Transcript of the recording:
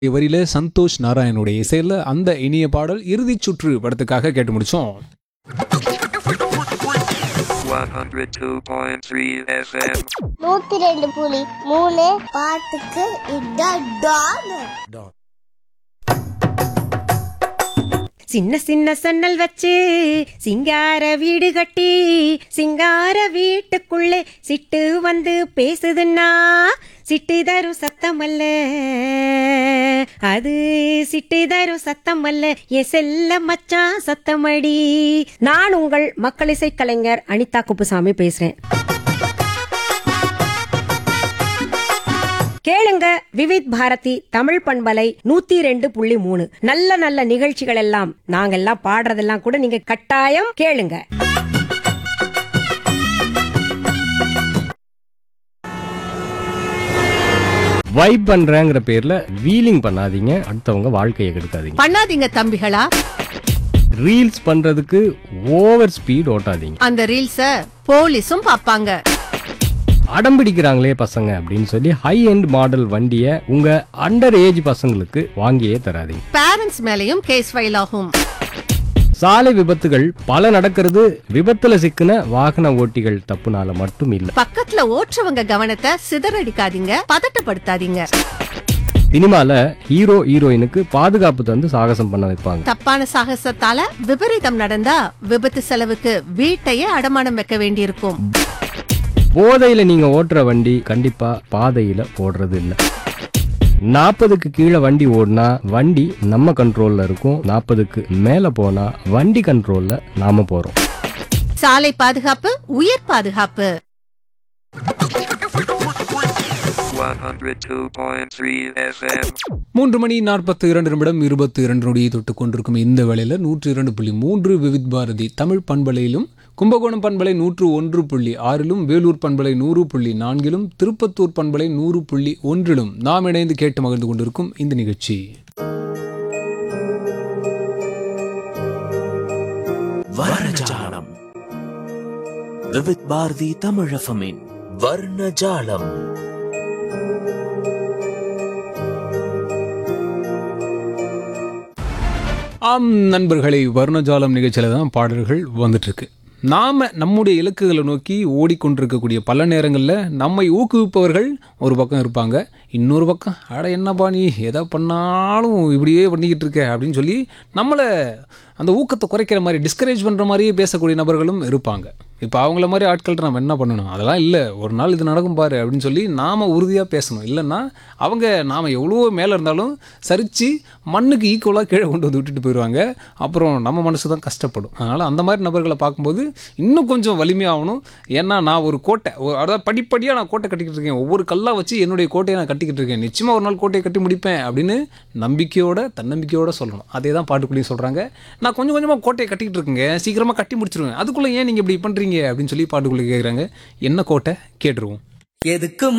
வரியில சந்தோஷ் நாராயணுடைய இசையில அந்த இனிய பாடல் இறுதிச் சுற்று படத்துக்காக கேட்டு முடிச்சோம். 102.3 FM 102.3 பாட்டுக்கு இதான் டான். சின்ன சின்ன சன்னல் வச்சு சிங்கார வீடு கட்டி சிங்கார வீட்டுக்குள்ளே சிட்டு வந்து பேசுதுன்னா சிட்டு தரும் சத்தம் அல்ல, அது சிட்டு தரும் சத்தம் அல்ல, என் செல்ல மச்சான் சத்தமடி. நான் உங்கள் மக்கள் இசை கலைஞர் அனிதா குப்புசாமி பேசுறேன். கேளுங்க விவித் பாரதி தமிழ் பண்பலை 102.3. நல்ல நல்ல நிகழ்ச்சிகள் எல்லாம் நாங்கெல்லாம் பாடுறதெல்லாம் கூட நீங்க கட்டாயம் கேளுங்க. வைப் பண்றேங்கிற பேர்ல வீலிங் பண்ணாதீங்க, அடுத்தவங்க வாழ்க்கையை கெடுக்காதீங்க. பண்ணாதீங்க தம்பிகளா. ரீல்ஸ் பண்றதுக்கு ஓவர் ஸ்பீட் ஓட்டாதீங்க. அந்த ரீல்ஸ போலீஸும் பாப்பாங்க. அடம்பிடிக்கிறாங்களே பசங்க அப்படின்னு சொல்லி ஹை எண்ட் மாடல் வண்டியை உங்க அண்டர் ஏஜ் பசங்களுக்கு வாங்கியே தராதீங்க. பேரண்ட்ஸ் மேலயும் கேஸ் ஃபைல் ஆகும். சாலை விபத்துகள் பல நடக்கிறது விபத்துல சிக்கின வாகன ஓட்டிகள் தப்புனால மட்டும் இல்ல. பக்கத்துல ஓட்டுறவங்க கவனத்தை சிதறடிக்காதீங்க, பதட்டப்படுத்தாதீங்க. சினிமால ஹீரோ ஹீரோயினுக்கு பாதுகாப்பு தந்து சாகசம் பண்ண வைப்பாங்க. தப்பான சாகசத்தால விபரீதம் நடந்தா விபத்து செலவுக்கு வீட்டையே அடமானம் வைக்க வேண்டியிருக்கும். போதையில நீங்க ஓட்டுற வண்டி கண்டிப்பா பாதையில ஓடுறது இல்ல. 40க்கு கீழே வண்டி ஓடினா வண்டி நம்ம கண்ட்ரோல்ல இருக்கும், 40க்கு மேல போனா வண்டி கண்ட்ரோல்ல நாம போறோம். சாலை பாதுகாப்பு உயிர் பாதுகாப்பு. 102.3 FM 3:42 நொடியை தொட்டுக் கொண்டிருக்கும் இந்த வேளையில 102.3 விவித் பாரதி தமிழ் பண்பலையிலும், கும்பகோணம் பண்பலை 101.6, வேலூர் பண்பலை 100.4, திருப்பத்தூர் பண்பலை 100.1 நாம் இணைந்து கேட்டு மகிழ்ந்து கொண்டிருக்கும் இந்த நிகழ்ச்சி வர்ணஜாலம். விவித் பாரதி தமிழ் எஃப்எம்மின் வர்ணஜாலம். ஆம் நண்பர்களை, வர்ணஜாலம் நிகழ்ச்சியில தான் பாடல்கள் வந்துட்டு இருக்கு. நாம் நம்முடைய இலக்குகளை நோக்கி ஓடிக்கொண்டிருக்கக்கூடிய பல நேரங்களில் நம்மை ஊக்குவிப்பவர்கள் ஒரு பக்கம் இருப்பாங்க, இன்னொரு பக்கம் அட என்னப்பா நீ எதை பண்ணாலும் இப்படியே பண்ணிக்கிட்டு இருக்க அப்படின்னு சொல்லி நம்மளை அந்த ஊக்கத்தை குறைக்கிற மாதிரி டிஸ்கரேஜ் பண்ணுற மாதிரியே பேசக்கூடிய நபர்களும் இருப்பாங்க. இப்போ அவங்கள மாதிரி ஆட்கள்கிட்ட நம்ம என்ன பண்ணணும், அதெல்லாம் இல்லை ஒரு நாள் இது நடக்கும் பாரு அப்படின்னு சொல்லி நாம் உறுதியாக பேசணும். இல்லைன்னா அவங்க நாம் எவ்வளோ மேலே இருந்தாலும் சரித்து மண்ணுக்கு ஈக்குவலாக கீழே கொண்டு வந்து விட்டுட்டு போயிடுவாங்க. அப்புறம் நம்ம மனசு தான் கஷ்டப்படும். அதனால் அந்த மாதிரி நபர்களை பார்க்கும்போது இன்னும் கொஞ்சம் வலிமையாகணும். ஏன்னா நான் ஒரு கோட்டை, அதாவது படிப்படியாக நான் கோட்டை கட்டிக்கிட்டு இருக்கேன், ஒவ்வொரு கல்லாக வச்சு என்னுடைய கோட்டையை நான் கட்டிக்கிட்டு இருக்கேன், நிச்சயமாக ஒரு நாள் கோட்டையை கட்டி முடிப்பேன் அப்படின்னு நம்பிக்கையோட தன்னம்பிக்கையோடு சொல்லணும். அதே தான் பாட்டுக்குள்ளேயும் சொல்கிறாங்க. நான் கொஞ்சம் கொஞ்சமாக கோட்டையை கட்டிக்கிட்டு இருக்கேங்க, சீக்கிரமாக கட்டி முடிச்சிருவேன், அதுக்குள்ளே ஏன் நீங்கள் இப்படி பண்ணுறீங்க அப்படின்னு சொல்லி பாட்டுக்குள்ளே கேட்குறாங்க. என்ன கோட்டை கேட்டுருவோம். எதுக்கு